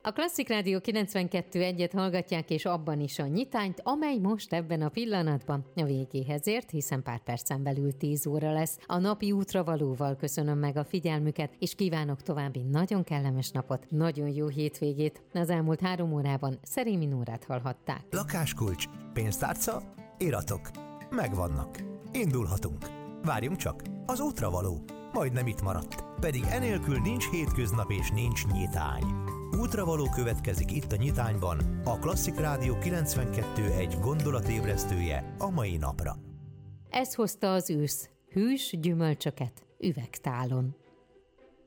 A Klasszik Rádió 92.1-et hallgatják, és abban is a nyitányt, amely most ebben a pillanatban a végéhez ért, hiszen pár percen belül 10 óra lesz. A napi útravalóval köszönöm meg a figyelmüket, és kívánok további nagyon kellemes napot, nagyon jó hétvégét. Az elmúlt 3 órában Szerémi Nórát hallhatták. Lakáskulcs, pénztárca, iratok. Megvannak. Indulhatunk. Várjunk csak, az útravaló majdnem itt maradt. Pedig enélkül nincs hétköznap és nincs nyitány. Útravaló következik itt a nyitányban, a Klasszik Rádió 92.1 gondolatébresztője a mai napra. Ez hozta az ősz hűs gyümölcsöket üvegtálon.